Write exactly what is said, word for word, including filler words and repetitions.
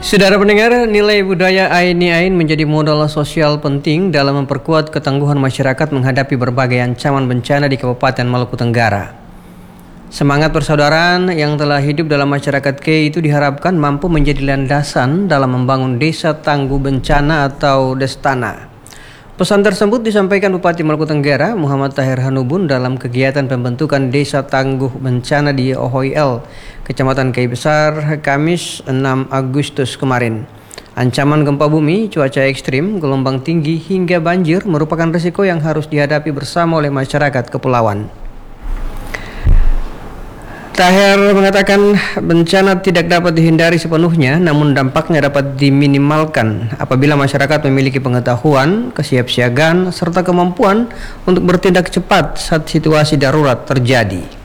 Saudara pendengar, nilai budaya Aini Ain menjadi modal sosial penting dalam memperkuat ketangguhan masyarakat menghadapi berbagai ancaman bencana di Kabupaten Maluku Tenggara. Semangat persaudaraan yang telah hidup dalam masyarakat K itu diharapkan mampu menjadi landasan dalam membangun desa tangguh bencana atau Destana. Pesan tersebut disampaikan Bupati Maluku Tenggara Muhammad Tahir Hanubun dalam kegiatan pembentukan Desa Tangguh Bencana di Ohoil, Kecamatan Kai Besar, Kamis enam Agustus kemarin. Ancaman gempa bumi, cuaca ekstrim, gelombang tinggi hingga banjir merupakan risiko yang harus dihadapi bersama oleh masyarakat kepulauan. Tahir mengatakan bencana tidak dapat dihindari sepenuhnya, namun dampaknya dapat diminimalkan apabila masyarakat memiliki pengetahuan, kesiapsiagaan, serta kemampuan untuk bertindak cepat saat situasi darurat terjadi.